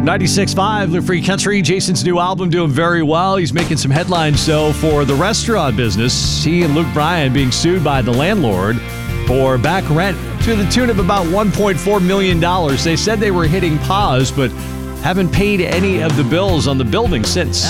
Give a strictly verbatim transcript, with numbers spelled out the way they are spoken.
ninety-six point five, the Free Country. Jason's new album doing very well. He's making some headlines, though, for the restaurant business. He and Luke Bryan being sued by the landlord for back rent to the tune of about one point four million dollars. They said they were hitting pause, but haven't paid any of the bills on the building since.